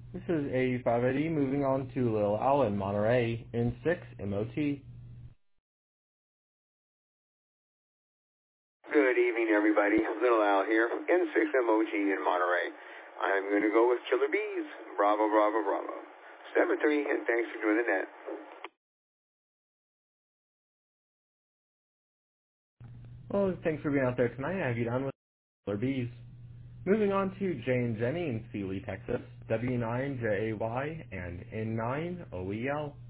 This is A580 moving on to Lil Allen, Monterey, N6 MOT. Good evening, everybody. Little Al here, N6MOG in Monterey. I'm going to go with Killer Bees. Bravo, bravo, bravo. 7-3, and thanks for doing the net. Well, thanks for being out there tonight. I have you down with Killer Bees. Moving on to Jay and Jenny in Sealy, Texas, W9JAY and N9OEL.